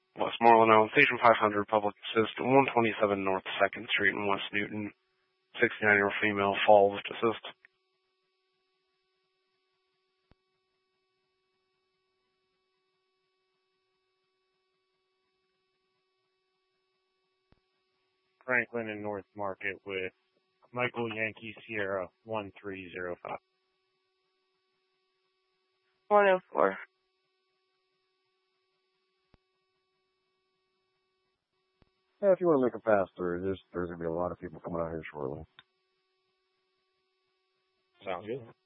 Westmoreland Island, Station 500, Public Assist, 127 North 2nd Street in West Newton. 69-year-old female, falls to assist. Franklin and North Market with Michael Yankee Sierra 1305. 104. Yeah, if you want to make it faster, there's going to be a lot of people coming out here shortly. Sounds good.